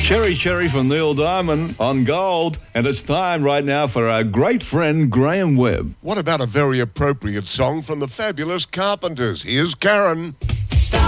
Cherry Cherry from Neil Diamond on Gold. And it's time right now for our great friend Graham Webb. What about a very appropriate song from the Fabulous Carpenters? Here's Karen.